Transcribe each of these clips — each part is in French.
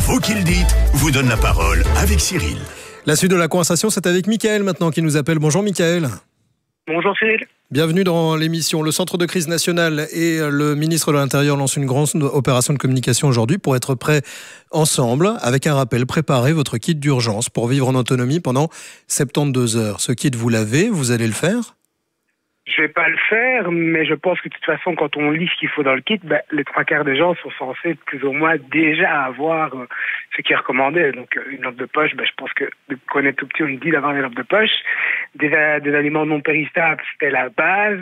Vous qui le dites vous donne la parole avec Cyril. La suite de la conversation, c'est avec Mickaël maintenant qui nous appelle. Bonjour Mickaël. Bonjour Cyril. Bienvenue dans l'émission. Le Centre de crise nationale et le ministre de l'Intérieur lancent une grande opération de communication aujourd'hui pour être prêts ensemble, avec un rappel. Préparez votre kit d'urgence pour vivre en autonomie pendant 72 heures. Ce kit, vous l'avez, vous allez le faire ? Je vais pas le faire, mais je pense que de toute façon, quand on lit ce qu'il faut dans le kit, les trois quarts des gens sont censés plus ou moins déjà avoir ce qui est recommandé. Donc une lampe de poche, je pense que quand on est tout petit, on nous dit d'avoir une lampe de poche. Des aliments non périssables, c'était la base.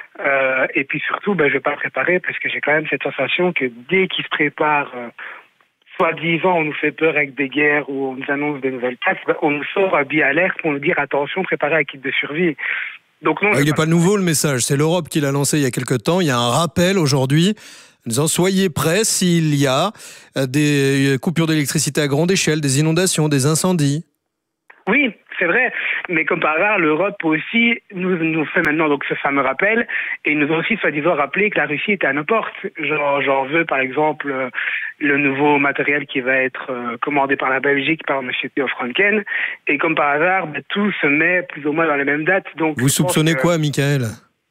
Et puis surtout, je vais pas le préparer parce que j'ai quand même cette sensation que dès qu'il se prépare, soi-disant, on nous fait peur avec des guerres ou on nous annonce des nouvelles taxes, on nous sort un billet alerte pour nous dire attention, préparez un kit de survie. Donc non, il n'est pas nouveau le message, c'est l'Europe qui l'a lancé il y a quelque temps. Il y a un rappel aujourd'hui en disant soyez prêts s'il y a des coupures d'électricité à grande échelle, des inondations, des incendies. Oui, c'est vrai, mais comme par hasard, l'Europe aussi nous fait maintenant donc ce fameux rappel, et ils nous ont aussi soi-disant rappelé que la Russie était à nos portes. J'en veux par exemple le nouveau matériel qui va être commandé par la Belgique par M. Theo Franken, et comme par hasard, tout se met plus ou moins dans les mêmes dates. Donc, vous soupçonnez quoi, Mickaël ?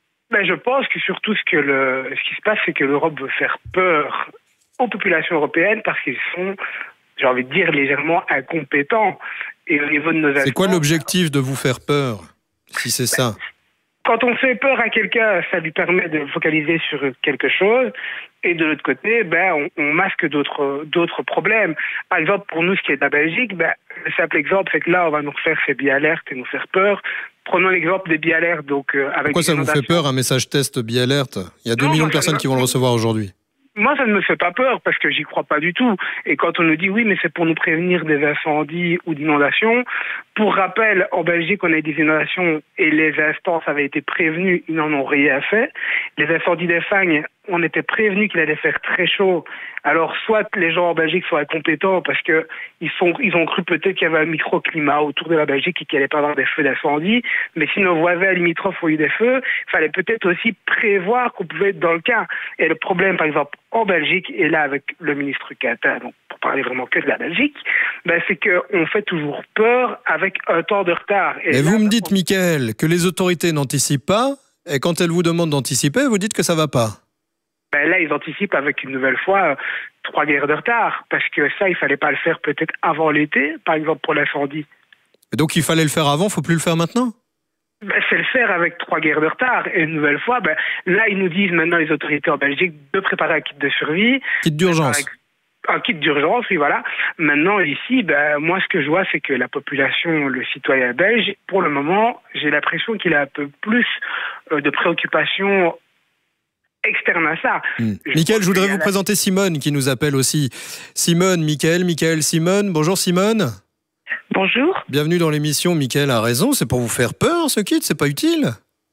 Je pense que surtout ce qui se passe, c'est que l'Europe veut faire peur aux populations européennes parce qu'ils sont, j'ai envie de dire, légèrement incompétents. Et au niveau de nos c'est quoi l'objectif de vous faire peur, si c'est ça ? Quand on fait peur à quelqu'un, ça lui permet de focaliser sur quelque chose. Et de l'autre côté, on masque d'autres problèmes. Par exemple, pour nous, ce qui est de la Belgique, le simple exemple, c'est que là, on va nous refaire ces billets alertes et nous faire peur. Prenons l'exemple des billets alertes. Avec pourquoi ça vous fait peur, un message test billet alerte ? Il y a 2 millions de personnes qui vont le recevoir aujourd'hui. Moi, ça ne me fait pas peur parce que j'y crois pas du tout. Et quand on nous dit oui, mais c'est pour nous prévenir des incendies ou d'inondations. Pour rappel, en Belgique, on a eu des inondations et les instances avaient été prévenues, ils n'en ont rien fait. Les incendies des Fagnes, on était prévenus qu'il allait faire très chaud. Alors, soit les gens en Belgique sont incompétents parce que ils ont cru peut-être qu'il y avait un microclimat autour de la Belgique et qu'il allait pas avoir des feux d'incendie. Mais si nos voisins limitrophes ont eu des feux, il fallait peut-être aussi prévoir qu'on pouvait être dans le cas. Et le problème, par exemple, en Belgique, et là avec le ministre Quintin, donc pour parler vraiment que de la Belgique, c'est qu'on fait toujours peur avec un temps de retard. Et vous me dites, Mickaël, que les autorités n'anticipent pas, et quand elles vous demandent d'anticiper, vous dites que ça va pas. Là, ils anticipent avec une nouvelle fois 3 guerres de retard, parce que ça, il fallait pas le faire peut-être avant l'été, par exemple pour l'incendie. Et donc il fallait le faire avant, faut plus le faire maintenant ? C'est le faire avec 3 guerres de retard. Et une nouvelle fois, là, ils nous disent maintenant, les autorités en Belgique, de préparer un kit de survie. Kit d'urgence. Un kit d'urgence, oui, voilà. Maintenant, ici, moi, ce que je vois, c'est que la population, le citoyen belge, pour le moment, j'ai l'impression qu'il a un peu plus de préoccupations externes à ça. Mickaël, je voudrais vous présenter Simone, qui nous appelle aussi. Simone, Mickaël, Simone. Bonjour Simone. Bonjour. Bienvenue dans l'émission. Mickaël a raison, c'est pour vous faire peur ce kit, c'est pas utile.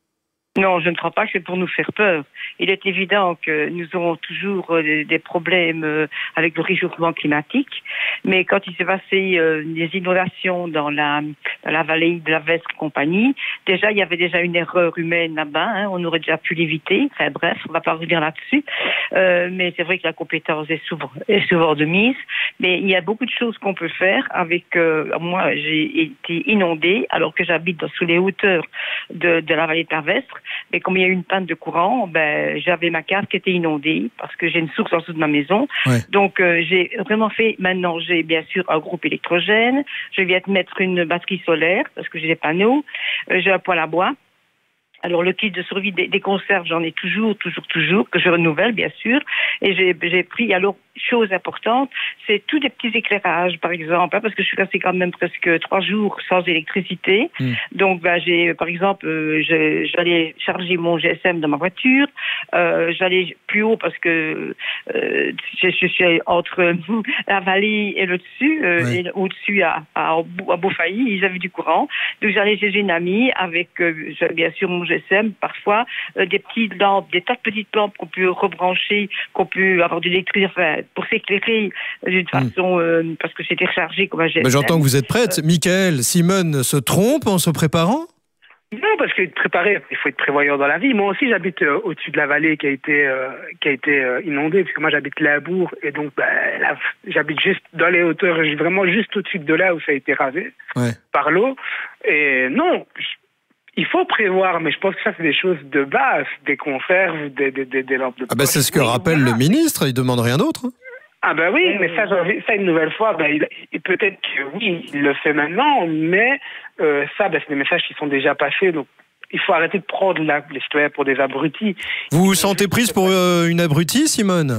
Non, je ne crois pas que c'est pour nous faire peur. Il est évident que nous aurons toujours des problèmes avec le réchauffement climatique, mais quand il s'est passé des inondations dans la vallée de la Vestre et compagnie, déjà il y avait déjà une erreur humaine là-bas, on aurait déjà pu l'éviter. Enfin bref, on ne va pas revenir là-dessus. Mais c'est vrai que la compétence est souvent de mise. Mais il y a beaucoup de choses qu'on peut faire avec. Moi, j'ai été inondée alors que j'habite sous les hauteurs de la vallée de la Vestre. Mais comme il y a eu une panne de courant, j'avais ma cave qui était inondée parce que j'ai une source en dessous de ma maison. Ouais. Donc j'ai vraiment fait. Maintenant, j'ai bien sûr un groupe électrogène. Je viens de mettre une batterie solaire parce que j'ai des panneaux. J'ai un poêle à bois. Alors, le kit de survie des conserves, j'en ai toujours, que je renouvelle, bien sûr. Et j'ai pris, alors, chose importante, c'est tous des petits éclairages, par exemple, parce que je suis restée quand même presque 3 jours sans électricité. Donc, j'ai, par exemple, j'allais charger mon GSM dans ma voiture. J'allais plus haut parce que je suis entre la vallée et le dessus. Et au-dessus, à Beaufailly, ils avaient du courant. Donc, j'allais chez une amie avec, bien sûr, mon GSM, parfois, des petites lampes, des tas de petites lampes qu'on peut rebrancher, qu'on peut avoir de l'électricité, enfin, pour s'éclairer d'une façon, parce que c'était rechargé comme un GSM. Mais j'entends que vous êtes prête. Mickaël, Simone se trompe en se préparant ? Non, parce que préparer, il faut être prévoyant dans la vie. Moi aussi, j'habite au-dessus de la vallée qui a été inondée, parce que moi j'habite Labour, et donc là, j'habite juste dans les hauteurs, vraiment juste au-dessus de là où ça a été rasé par l'eau. Et non, il faut prévoir, mais je pense que ça c'est des choses de base, des conserves, des lampes de poche. C'est ce que rappelle le ministre, il demande rien d'autre. Ah ben oui, mais ça une nouvelle fois, peut-être que oui, il le fait maintenant, mais c'est des messages qui sont déjà passés, donc il faut arrêter de prendre les citoyens pour des abrutis. Vous vous sentez prise pour une abrutie, Simone?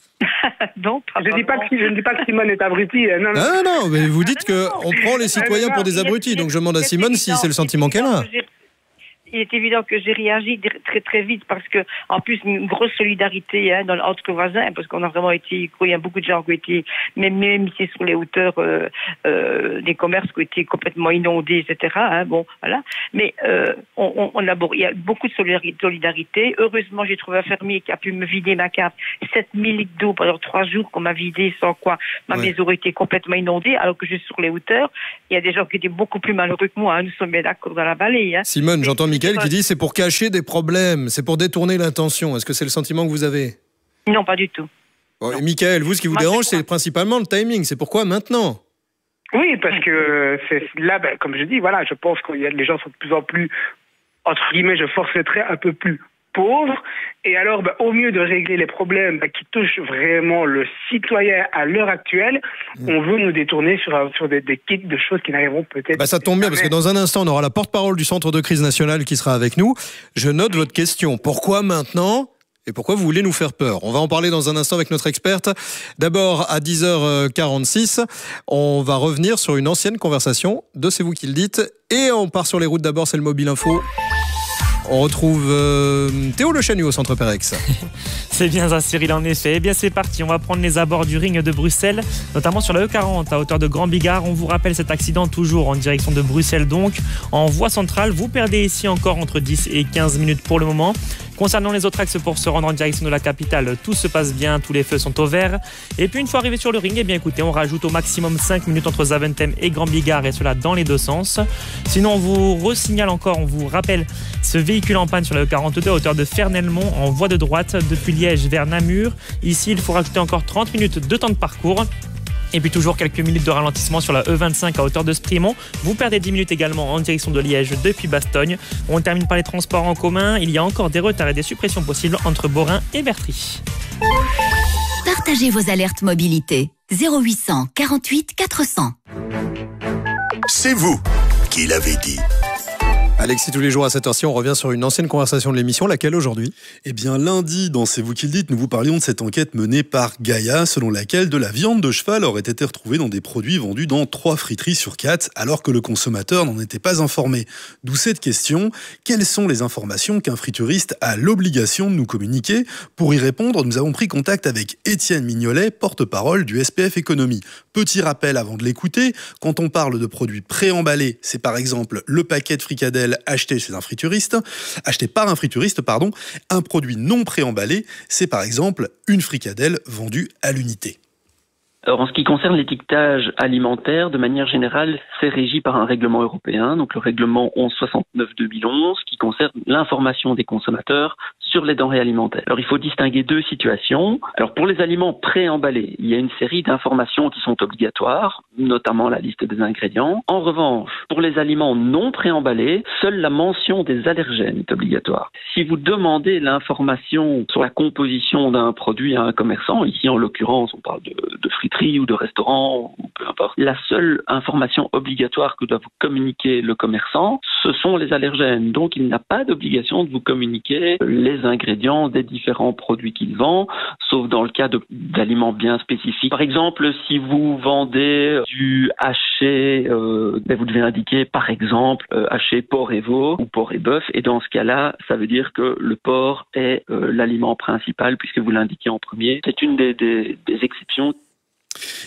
Non, je ne dis pas que Simone est abrutie. Non, mais vous dites qu'on prend les citoyens pour des abrutis, donc je demande à Simone si c'est le sentiment qu'elle a. Il est évident que j'ai réagi très très vite parce que, en plus, une grosse solidarité entre voisins, parce qu'on a vraiment il y a beaucoup de gens qui ont été, même ici sur les hauteurs des commerces qui ont été complètement inondés, etc. Voilà. Mais il y a beaucoup de solidarité. Heureusement, j'ai trouvé un fermier qui a pu me vider ma cave. 7000 litres d'eau pendant 3 jours qu'on m'a vidé, sans quoi ma maison aurait été complètement inondée, alors que je suis sur les hauteurs. Il y a des gens qui étaient beaucoup plus malheureux que moi. Nous sommes bien d'accord dans la vallée. Simone, j'entends Michael qui dit c'est pour cacher des problèmes, c'est pour détourner l'attention. Est-ce que c'est le sentiment que vous avez? Non, pas du tout. Bon, Michael, vous, ce qui vous dérange, c'est principalement le timing. C'est pourquoi maintenant? Oui, parce que là, comme je dis, voilà, je pense que les gens sont de plus en plus, entre guillemets, je force le trait, un peu plus pauvres. Et alors, au mieux de régler les problèmes qui touchent vraiment le citoyen à l'heure actuelle, on veut nous détourner sur des kits de choses qui n'arriveront peut-être... ça tombe bien, parce que dans un instant, on aura la porte-parole du Centre de crise nationale qui sera avec nous. Je note votre question. Pourquoi maintenant ? Et pourquoi vous voulez nous faire peur? On va en parler dans un instant avec notre experte. D'abord, à 10h46, on va revenir sur une ancienne conversation de C'est vous qui le dites. Et on part sur les routes. D'abord, c'est le Mobile Info. On retrouve Théo Le Chanu au Centre Perex. C'est bien ça, Cyril, en effet. Eh bien, c'est parti. On va prendre les abords du ring de Bruxelles, notamment sur la E40 à hauteur de Grand Bigard. On vous rappelle cet accident toujours en direction de Bruxelles, donc en voie centrale. Vous perdez ici encore entre 10 et 15 minutes pour le moment. Concernant les autres axes pour se rendre en direction de la capitale, tout se passe bien, tous les feux sont au vert. Et puis une fois arrivé sur le ring, eh bien écoutez, on rajoute au maximum 5 minutes entre Zaventem et Grand Bigard, et cela dans les deux sens. Sinon, on vous resignale encore, on vous rappelle ce véhicule en panne sur la E42 à hauteur de Fernelmont en voie de droite depuis Liège vers Namur. Ici, il faut rajouter encore 30 minutes de temps de parcours. Et puis toujours quelques minutes de ralentissement sur la E25 à hauteur de Sprimont. Vous perdez 10 minutes également en direction de Liège depuis Bastogne. On termine par les transports en commun. Il y a encore des retards et des suppressions possibles entre Borin et Bertry. Partagez vos alertes mobilité. 0800 48 400. C'est vous qui l'avez dit. Alexis, tous les jours à cette heure-ci, on revient sur une ancienne conversation de l'émission. Laquelle aujourd'hui ? Eh bien, lundi, dans C'est vous qui le dites, nous vous parlions de cette enquête menée par Gaïa, selon laquelle de la viande de cheval aurait été retrouvée dans des produits vendus dans 3 friteries sur 4, alors que le consommateur n'en était pas informé. D'où cette question, quelles sont les informations qu'un frituriste a l'obligation de nous communiquer ? Pour y répondre, nous avons pris contact avec Étienne Mignolet, porte-parole du SPF Économie. Petit rappel avant de l'écouter, quand on parle de produits préemballés, c'est par exemple le paquet de fricadelles acheté par un frituriste. Un produit non préemballé, c'est par exemple une fricadelle vendue à l'unité. Alors, en ce qui concerne l'étiquetage alimentaire, de manière générale, c'est régi par un règlement européen, donc le règlement 1169/2011, qui concerne l'information des consommateurs sur les denrées alimentaires. Alors, il faut distinguer 2 situations. Alors, pour les aliments préemballés, il y a une série d'informations qui sont obligatoires, notamment la liste des ingrédients. En revanche, pour les aliments non préemballés, seule la mention des allergènes est obligatoire. Si vous demandez l'information sur la composition d'un produit à un commerçant, ici en l'occurrence on parle de friterie ou de restaurant, ou peu importe, la seule information obligatoire que doit vous communiquer le commerçant, ce sont les allergènes. Donc il n'a pas d'obligation de vous communiquer les ingrédients des différents produits qu'il vend, sauf dans le cas d'aliments bien spécifiques. Par exemple, si vous vendez du haché, vous devez indiquer par exemple haché porc et veau ou porc et bœuf, et dans ce cas-là, ça veut dire que le porc est l'aliment principal puisque vous l'indiquez en premier. C'est une des exceptions.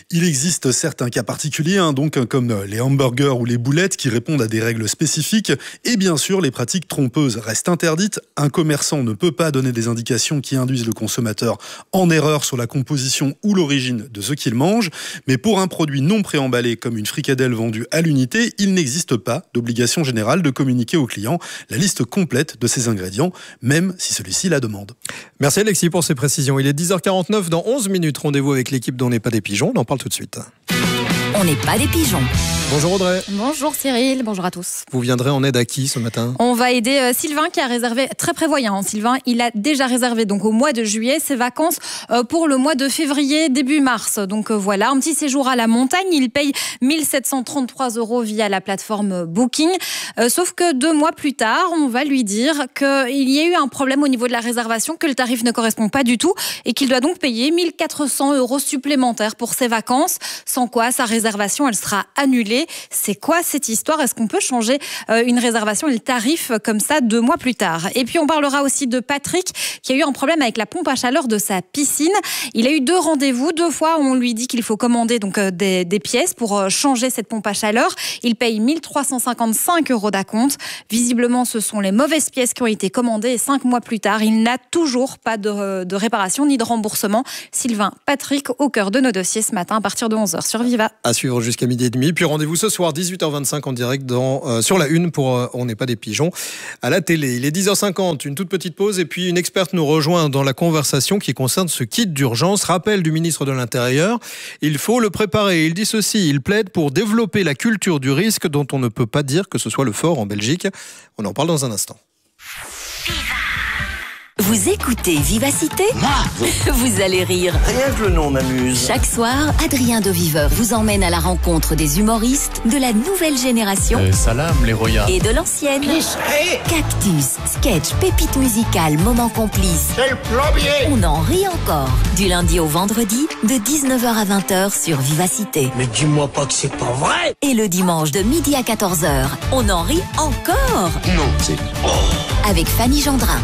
Il existe certains cas particuliers, donc comme les hamburgers ou les boulettes qui répondent à des règles spécifiques. Et bien sûr, les pratiques trompeuses restent interdites. Un commerçant ne peut pas donner des indications qui induisent le consommateur en erreur sur la composition ou l'origine de ce qu'il mange. Mais pour un produit non préemballé comme une fricadelle vendue à l'unité, il n'existe pas d'obligation générale de communiquer au client la liste complète de ses ingrédients, même si celui-ci la demande. Merci Alexis pour ces précisions. Il est 10h49, dans 11 minutes, rendez-vous avec l'équipe d'On n'est pas des pigeons. On en parle tout de suite. On n'est pas des pigeons. Bonjour Audrey. Bonjour Cyril, bonjour à tous. Vous viendrez en aide à qui ce matin ? On va aider Sylvain qui a réservé, très prévoyant Sylvain, il a déjà réservé donc au mois de juillet ses vacances pour le mois de février, début mars. Donc voilà, un petit séjour à la montagne, il paye 1 733 € via la plateforme Booking. Sauf que 2 mois plus tard, on va lui dire qu'il y a eu un problème au niveau de la réservation, que le tarif ne correspond pas du tout et qu'il doit donc payer 1 400 € supplémentaires pour ses vacances, sans quoi sa réservation elle sera annulée. C'est quoi cette histoire ? Est-ce qu'on peut changer une réservation et le tarif comme ça 2 mois plus tard ? Et puis on parlera aussi de Patrick qui a eu un problème avec la pompe à chaleur de sa piscine. Il a eu 2 rendez-vous, 2 fois on lui dit qu'il faut commander donc des pièces pour changer cette pompe à chaleur. Il paye 1 355 € d'acompte. Visiblement ce sont les mauvaises pièces qui ont été commandées et 5 mois plus tard, il n'a toujours pas de réparation ni de remboursement. Sylvain, Patrick au cœur de nos dossiers ce matin à partir de 11h sur Viva. À suivre jusqu'à 12h30. Puis rendez-vous ce soir 18h25 en direct sur la Une pour On n'est pas des pigeons à la télé. Il est 10h50, une toute petite pause et puis une experte nous rejoint dans la conversation qui concerne ce kit d'urgence. Rappel du ministre de l'Intérieur, il faut le préparer. Il dit ceci, il plaide pour développer la culture du risque dont on ne peut pas dire que ce soit le fort en Belgique. On en parle dans un instant. Vous écoutez Vivacité ? Vous allez rire. Rien que le nom m'amuse. Chaque soir, Adrien de Viveur vous emmène à la rencontre des humoristes de la nouvelle génération Salam les royas et de l'ancienne. Cactus, sketch, pépites musicales, moments complices. C'est le plombier. On en rit encore. Du lundi au vendredi, de 19h à 20h sur Vivacité. Mais dis-moi pas que c'est pas vrai. Et le dimanche de midi à 14h, on en rit encore. Non, c'est... Avec Fanny Gendrin.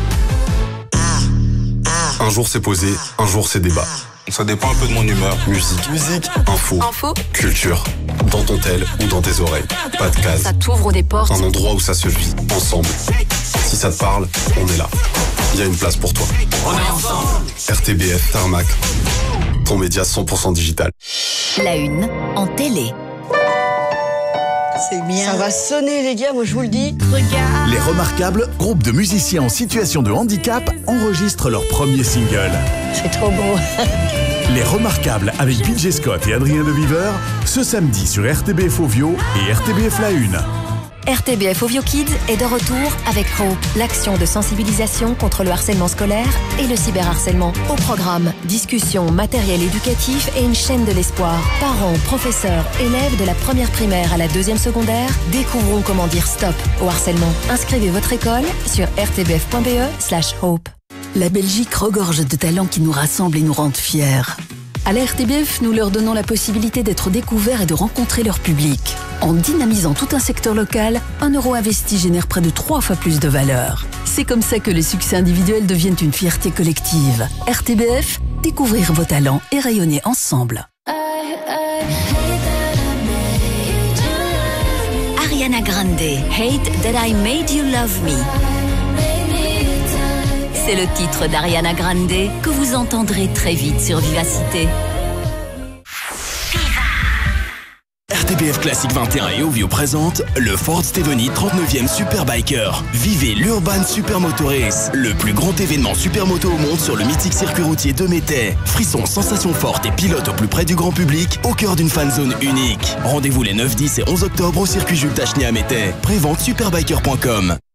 Un jour c'est posé, un jour c'est débat. Ça dépend un peu de mon humeur. Musique, info, culture. Dans ton tel ou dans tes oreilles. Pas de case. Ça t'ouvre des portes. Un endroit où ça se vit, ensemble. Si ça te parle, on est là. Il y a une place pour toi. On est ensemble. RTBF Tarmac. Ton média 100% digital. La Une en télé. C'est bien. Ça va sonner les gars, moi je vous le dis. Regarde. Les Remarquables, groupe de musiciens en situation de handicap, enregistrent leur premier single. C'est trop beau. Les Remarquables avec PJ Scott et Adrien de Viveur, ce samedi sur RTBF Ovio et RTBF La Une. RTBF Ovio Kids est de retour avec Hope, l'action de sensibilisation contre le harcèlement scolaire et le cyberharcèlement. Au programme, discussions, matériel éducatif et une chaîne de l'espoir. Parents, professeurs, élèves de la première primaire à la 2e secondaire, découvrons comment dire stop au harcèlement. Inscrivez votre école sur rtbf.be/hope. La Belgique regorge de talents qui nous rassemblent et nous rendent fiers. À la RTBF, nous leur donnons la possibilité d'être découverts et de rencontrer leur public. En dynamisant tout un secteur local, 1 € investi génère près de 3 fois plus de valeur. C'est comme ça que les succès individuels deviennent une fierté collective. RTBF, découvrir vos talents et rayonner ensemble. Ariana Grande, Hate That I Made You Love Me. C'est le titre d'Ariana Grande que vous entendrez très vite sur Vivacité. RTBF Classique 21 et Ovio présente le Ford Stephanie 39e Superbiker. Vivez l'Urban Supermoto Race, le plus grand événement supermoto au monde sur le mythique circuit routier de Métais. Frissons, sensations fortes et pilotes au plus près du grand public, au cœur d'une fanzone unique. Rendez-vous les 9, 10 et 11 octobre au circuit Jules Tacheny à Métais. Prévente superbiker.com.